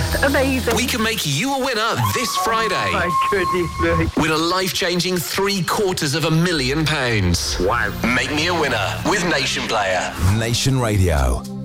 just amazing. We can make you a winner this Friday. My goodness me. Win a life-changing £750,000. Wow. Make me a winner with Nation Player. Nation Radio.